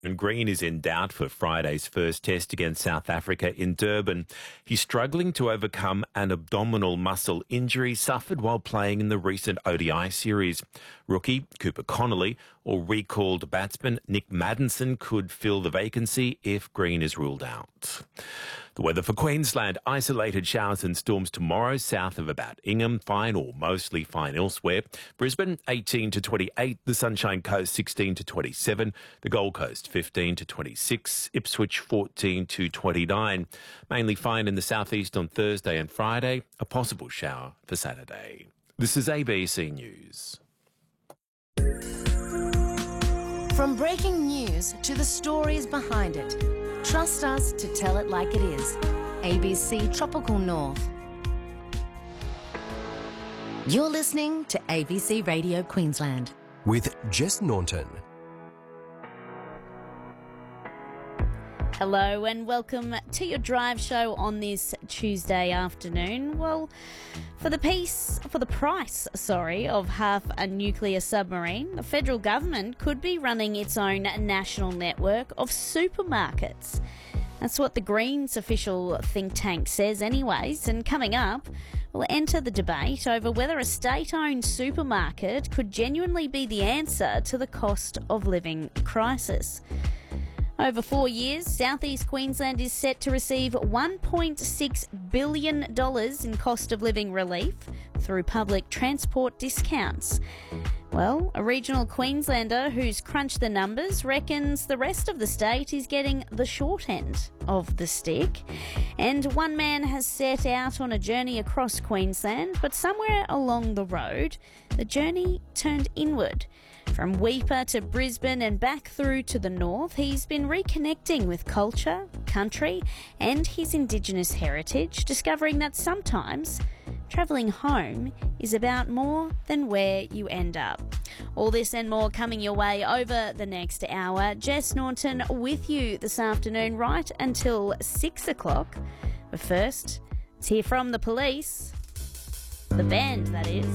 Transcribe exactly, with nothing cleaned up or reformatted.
And Green is in doubt for Friday's first test against South Africa in Durban. He's struggling to overcome an abdominal muscle injury suffered while playing in the recent O D I series. Rookie Cooper Connolly or recalled batsman Nick Maddinson could fill the vacancy if Green is ruled out. The weather for Queensland: isolated showers and storms tomorrow south of about Ingham, fine or mostly fine elsewhere. Brisbane eighteen to twenty-eight, the Sunshine Coast sixteen to twenty-seven, the Gold Coast fifteen to twenty-six, Ipswich fourteen to twenty-nine. Mainly fine in the southeast on Thursday and Friday, a possible shower for Saturday. This is A B C News. From breaking news to the stories behind it, trust us to tell it like it is. A B C Tropical North. You're listening to A B C Radio Queensland. With Jess Naunton. Hello and welcome to your drive show on this Tuesday afternoon. Well, for the piece, for the price, sorry, of half a nuclear submarine, the federal government could be running its own national network of supermarkets. That's what the Greens official think tank says anyways, and coming up, we'll enter the debate over whether a state-owned supermarket could genuinely be the answer to the cost of living crisis. Over four years, South East Queensland is set to receive one point six billion dollars in cost of living relief through public transport discounts. Well, a regional Queenslander who's crunched the numbers reckons the rest of the state is getting the short end of the stick. And one man has set out on a journey across Queensland, but somewhere along the road, the journey turned inward. From Weipa to Brisbane and back through to the north, he's been reconnecting with culture, country and his Indigenous heritage, discovering that sometimes travelling home is about more than where you end up. All this and more coming your way over the next hour. Jess Naunton with you this afternoon right until six o'clock. But first, let's hear from the police. The band, that is.